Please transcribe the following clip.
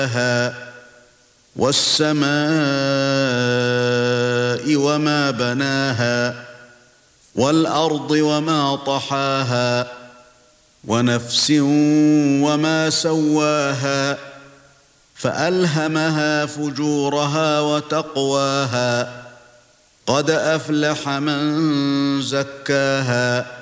وَالسَّمَاءِ وَمَا بَنَاهَا وَالْأَرْضِ وَمَا طَحَاهَا وَنَفْسٍ وَمَا سَوَّاهَا فَأَلْهَمَهَا فُجُورَهَا وَتَقْوَاهَا قَدْ أَفْلَحَ مَن زَكَّاهَا